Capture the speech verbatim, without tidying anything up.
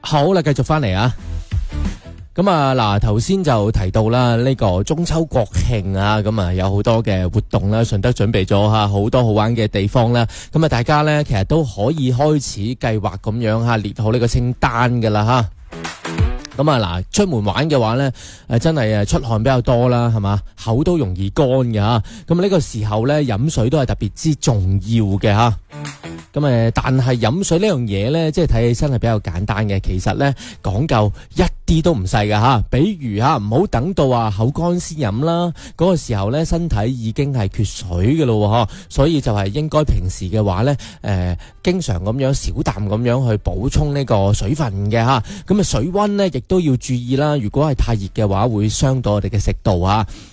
好啦，繼續翻嚟啊！咁啊嗱，頭先就提到啦，呢個中秋國慶啊，咁啊有好多嘅活動啦，順德準備咗吓好多好玩嘅地方啦，咁啊大家咧其實都可以開始計劃咁樣吓列好呢個清單噶啦吓。咁啊嗱，出門玩嘅話咧，誒真係誒出汗比較多啦，係嘛，口都容易乾嘅吓。咁呢個時候咧，飲水都係特別之重要嘅吓。咁誒，但係飲水呢樣嘢咧，即係睇起身係比較簡單嘅，其實咧講究一啲都唔細㗎吓。比如吓，唔好等到啊口乾先飲啦，嗰個時候咧身體已經係缺水嘅咯嗬，所以就係應該平時嘅話咧，誒經常咁樣少啖咁樣去補充呢個水分嘅吓。咁啊水溫咧亦都要注意啦，如果係太熱嘅話，會傷到我哋嘅食道啊。